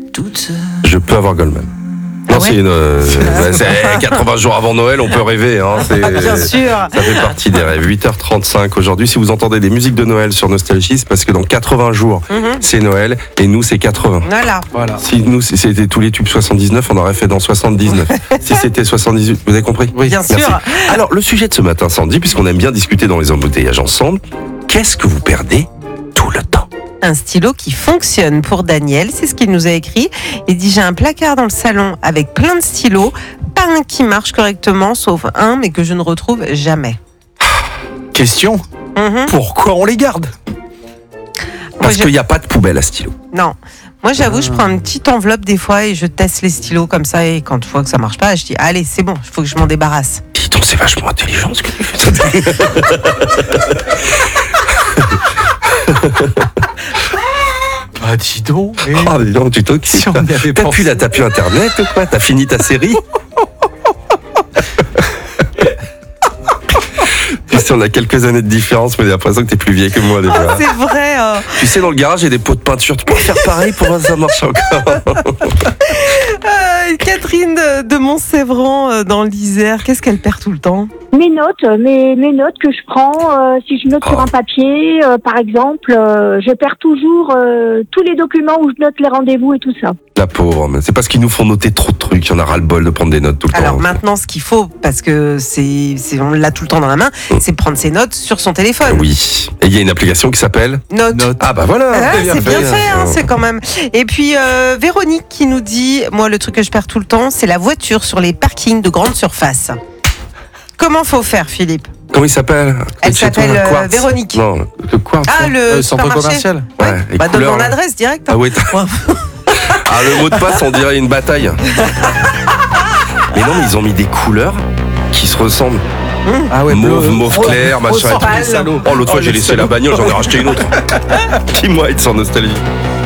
Je peux avoir Goldman. Non, ouais c'est 80 jours avant Noël, on peut rêver. Hein, Bien sûr. Ça fait partie des rêves. 8h35 aujourd'hui. Si vous entendez des musiques de Noël sur Nostalgie, c'est parce que dans 80 jours, c'est Noël et nous, c'est 80. Voilà. Si nous, c'était tous les tubes 79, on aurait fait dans 79. Si c'était 78, vous avez compris ? Oui, bien sûr. Alors, le sujet de ce matin, Sandy, puisqu'on aime bien discuter dans les embouteillages ensemble, qu'est-ce que vous perdez tout le temps ? Un stylo qui fonctionne pour Daniel, c'est ce qu'il nous a écrit. Il dit, j'ai un placard dans le salon avec plein de stylos, pas un qui marche correctement, sauf un, mais que je ne retrouve jamais. Question, pourquoi on les garde ? Parce qu'il n'y a pas de poubelle à stylo. Non. Moi, j'avoue, je prends une petite enveloppe des fois et je teste les stylos comme ça. Et quand je vois que ça marche pas, je dis, allez, c'est bon, il faut que je m'en débarrasse. Dis donc, c'est vachement intelligent ce que tu fais. Bah dis donc. Oh, dis donc, tu t'occupes. Si on y avait pensé. T'as pu Internet ou quoi ? T'as fini ta série ? Tu sais, on a quelques années de différence, mais j'ai l'impression que t'es plus vieille que moi déjà. C'est vrai. Tu sais, dans le garage, il y a des pots de peinture. Tu peux faire pareil pour voir si ça marche encore. Catherine de Montsévran dans l'Isère, qu'est-ce qu'elle perd tout le temps ? Mes notes que je prends, si je note sur un papier, par exemple, je perds toujours tous les documents où je note les rendez-vous et tout ça. La pauvre, mais c'est parce qu'ils nous font noter trop de trucs. Il y en a ras-le-bol de prendre des notes tout le temps. Alors maintenant, ce qu'il faut, parce que on l'a tout le temps dans la main, c'est prendre ses notes sur son téléphone. Oui. Et il y a une application qui s'appelle Note. Ah bah voilà. C'est bien fait, hein, c'est quand même. Et puis Véronique qui nous dit, moi le truc que je perds tout le temps, c'est la voiture sur les parkings de grande surface. Comment faut faire, Philippe ? Comment il s'appelle ? Elle s'appelle Véronique. Non, le quoi ? Le centre supermarché. commercial. Ouais, les Donne couleurs, mon là. adresse direct. Ah oui. Ah, le mot de passe, on dirait une bataille. Mais non, mais ils ont mis des couleurs qui se ressemblent. Ah ouais, Mauve clair, machin. rose pâle. Oh, l'autre fois, j'ai laissé la bagnole, j'en ai racheté une autre. Dis-moi, ils sont nostalgiques.